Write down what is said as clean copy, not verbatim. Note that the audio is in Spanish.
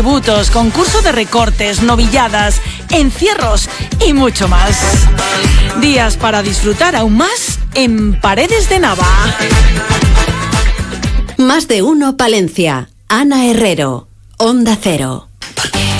tributos, concurso de recortes, novilladas, encierros y mucho más. Días para disfrutar aún más en Paredes de Nava. Más de uno Palencia. Ana Herrero, Onda Cero. ¿Por qué?